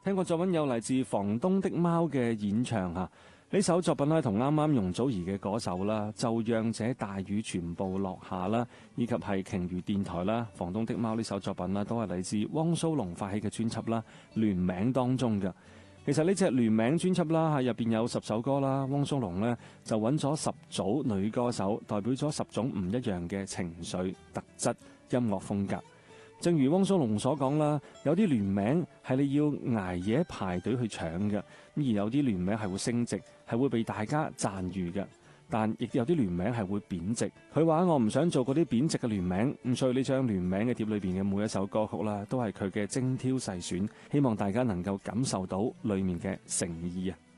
聽過作品有嚟自房東的貓嘅演唱嚇，呢首作品咧同啱啱容祖兒嘅嗰首啦，就讓這大雨全部落下啦，以及係鯨魚電台啦，房東的貓呢首作品啦，都係嚟自汪蘇泷發起嘅專輯啦，聯名當中嘅。其實呢隻聯名專輯啦，喺入邊有10首歌啦，汪蘇泷呢就揾咗10組女歌手，代表咗10種唔一樣嘅情緒、特質、音樂風格。正如汪蘇泷所講啦，有啲聯名係你要捱夜排隊去搶嘅，而有啲聯名係會升值，係會被大家讚譽嘅。但亦有啲聯名係會貶值。佢話我唔想做嗰啲貶值嘅聯名，咁所以呢張聯名嘅碟裏邊嘅每一首歌曲啦，都係佢嘅精挑細選，希望大家能夠感受到裡面嘅誠意啊！